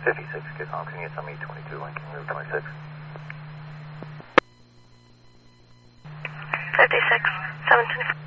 56, get on SME 22, Lincoln Route 26. 56, 725.